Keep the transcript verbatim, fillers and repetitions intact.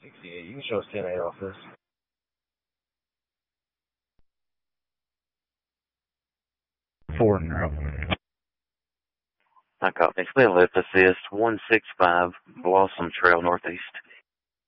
sixty-eight. You can show us ten eight off this. Four in a row. I copy. Clear lift assist, one six five, Blossom Trail Northeast.